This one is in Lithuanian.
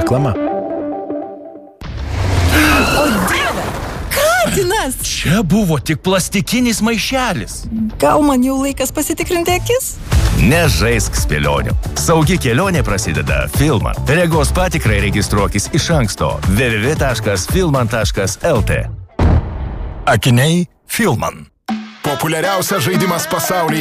reklama. O Dieve, katinas! Čia buvo tik plastikinis maišelis. Gal man jau laikas pasitikrinti akis? Nežaisk spėlionių. Saugi kelionė prasideda Filman. Regos patikrai registruokis iš anksto www.filman.lt. Akiniai Filman. Populiariausias žaidimas pasaulyje.